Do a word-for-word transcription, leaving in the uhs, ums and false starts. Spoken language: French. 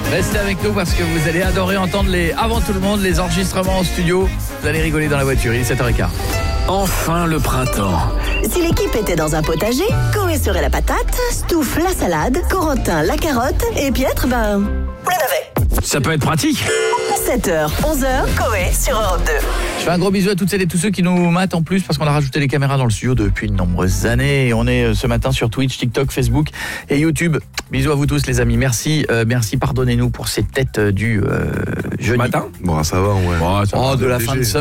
Restez avec nous parce que vous allez adorer entendre les, avant tout le monde, les enregistrements en studio. Vous allez rigoler dans la voiture, il est sept heures quinze. Enfin le printemps. Si l'équipe était dans un potager, Coé serait la patate, Stouff la salade, Corentin la carotte et Pietre, ben, le navet. Ça peut être pratique. sept heures, onze heures, Coé sur Europe deux. Je fais un gros bisou à toutes celles et tous ceux qui nous matent en plus parce qu'on a rajouté les caméras dans le studio depuis de nombreuses années. Et on est ce matin sur Twitch, TikTok, Facebook et YouTube. Bisous à vous tous les amis. Merci, euh, merci, pardonnez-nous pour ces têtes du euh, jeudi Matin. Bon, ça va, ouais. Bon, ça oh, va, de la léger. fin de semaine.